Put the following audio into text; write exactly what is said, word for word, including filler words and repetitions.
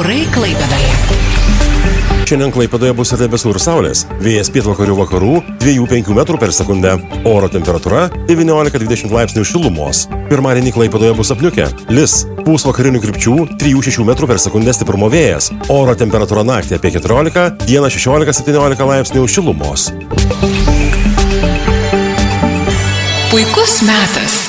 Orai Klaipėdoje. Šiandien Klaipėdoje bus ir debesų ir saulės. Vėjas pietvakarių vakarų dviejų penkių metrų per sekundę. Oro temperatūra devyniolika dvidešimt laipsnių šilumos. Pirmadienį Klaipėdoje bus apniukę. Lis. Pūs vakarinių krypčių trijų šešių metrų per sekundę stiprumo vėjas. Oro temperatūra naktį apie keturiolika, dieną šešiolika septyniolika laipsnių šilumos. Puikus metas.